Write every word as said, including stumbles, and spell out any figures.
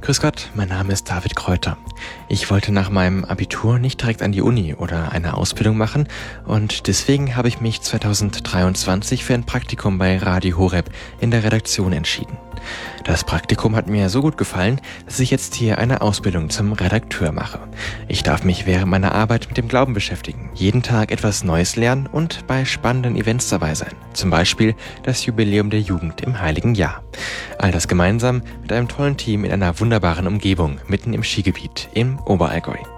Grüß Gott, mein Name ist David Kräuter. Ich wollte nach meinem Abitur nicht direkt an die Uni oder eine Ausbildung machen und deswegen habe ich mich zweitausenddreiundzwanzig für ein Praktikum bei Radio Horeb in der Redaktion entschieden. Das Praktikum hat mir so gut gefallen, dass ich jetzt hier eine Ausbildung zum Redakteur mache. Ich darf mich während meiner Arbeit mit dem Glauben beschäftigen, jeden Tag etwas Neues lernen und bei spannenden Events dabei sein. Zum Beispiel das Jubiläum der Jugend im Heiligen Jahr. All das gemeinsam mit einem tollen Team in einer wunderbaren Umgebung mitten im Skigebiet im Oberallgäu.